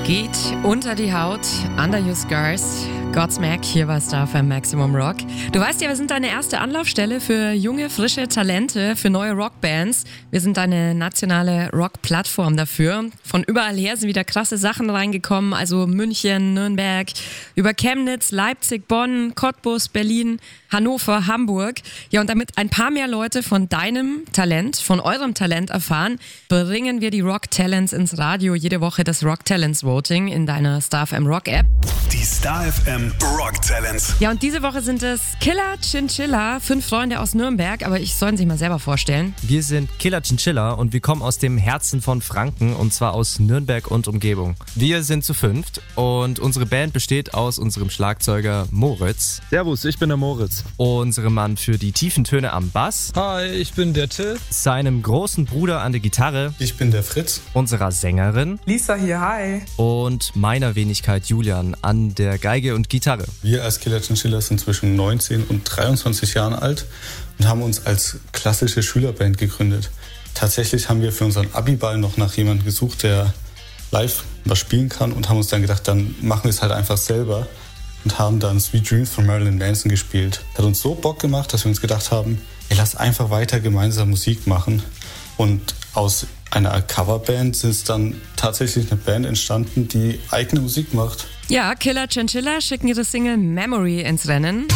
Geht unter die Haut, Under Your Scars, Godsmack, hier war Star FM Maximum Rock. Du weißt ja, wir sind deine erste Anlaufstelle für junge, frische Talente, für neue Rockbands. Wir sind deine nationale Rock-Plattform dafür. Von überall her sind wieder krasse Sachen reingekommen, also München, Nürnberg, über Chemnitz, Leipzig, Bonn, Cottbus, Berlin, Hannover, Hamburg. Ja, und damit ein paar mehr Leute von deinem Talent, von eurem Talent erfahren, bringen wir die Rock Talents ins Radio. Jede Woche das Rock Talents Voting in deiner Star FM Rock App. Die Star FM Rock Talents. Ja, und diese Woche sind es Killer Chinchilla, 5 Freunde aus Nürnberg, aber ich sollen sich mal selber vorstellen. Wir sind Killer Chinchilla und wir kommen aus dem Herzen von Franken und zwar aus Nürnberg und Umgebung. Wir sind zu 5 und unsere Band besteht aus unserem Schlagzeuger Moritz. Servus, ich bin der Moritz. Unserem Mann für die tiefen Töne am Bass. Hi, ich bin der Till. Seinem großen Bruder an der Gitarre. Ich bin der Fritz. Unserer Sängerin. Lisa hier, hi. Und meiner Wenigkeit Julian an der Geige und Gitarre. Wir als Killer Chinchilla sind zwischen 19 und 23 Jahren alt und haben uns als klassische Schülerband gegründet. Tatsächlich haben wir für unseren Abiball noch nach jemandem gesucht, der live was spielen kann und haben uns dann gedacht, dann machen wir es halt einfach selber und haben dann Sweet Dreams von Marilyn Manson gespielt. Hat uns so Bock gemacht, dass wir uns gedacht haben, ey, lass einfach weiter gemeinsam Musik machen. Und aus einer Coverband ist dann tatsächlich eine Band entstanden, die eigene Musik macht. Ja, Killer Chinchilla schicken ihre Single Memory ins Rennen.